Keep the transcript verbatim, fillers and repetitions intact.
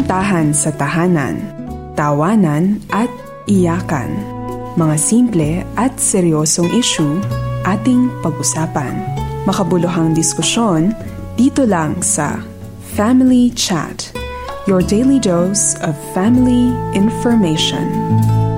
Kamustahan sa tahanan, tawanan at iyakan. Mga simple at seryosong issue ating pag-usapan. Makabuluhang diskusyon dito lang sa Family Chat, your daily dose of family information.